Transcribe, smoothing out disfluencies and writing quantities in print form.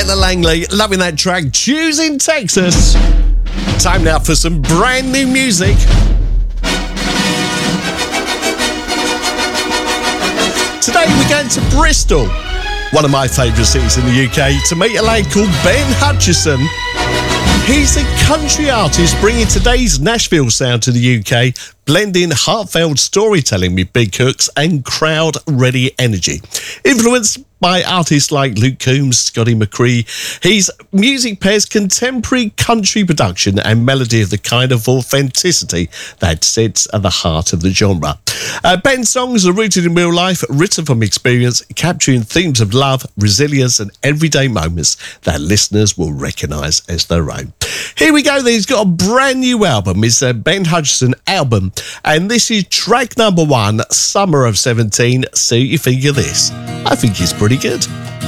Anna Langley, loving that track, Choosing Texas. Time now for some brand new music. Today we're going to Bristol, one of my favourite cities in the UK, to meet a lad called Ben Hutchison. He's a country artist bringing today's Nashville sound to the UK, blending heartfelt storytelling with big hooks and crowd-ready energy. Influenced by artists like Luke Combs, Scotty McCree, his music pairs contemporary country production and melody of the kind of authenticity that sits at the heart of the genre. Ben's songs are rooted in real life, written from experience, capturing themes of love, resilience and everyday moments that listeners will recognise as their own. Here we go then, he's got a brand new album. It's a Ben Hutchison album, and this is track number 1, Summer of 17. See what you think of this. I think it's pretty good.